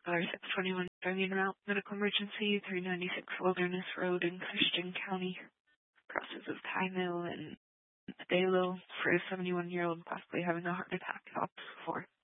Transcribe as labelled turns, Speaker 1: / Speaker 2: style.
Speaker 1: 621 driving around medical emergency, 396 Wilderness Road in Christian County. Process of Tymill and Adelo for a 71-year-old possibly having a heart attack. Ops 4.